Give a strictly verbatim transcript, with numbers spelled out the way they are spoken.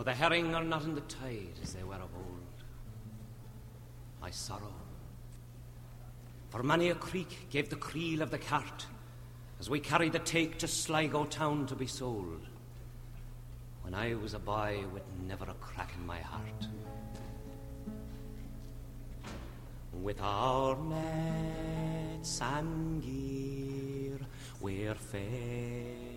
the herring are not in the tide as they were of old. My sorrow, for many a creek gave the creel of the cart as we carried the take to Sligo town to be sold, when I was a boy with never a crack in my heart. With our nets and gear, we're fair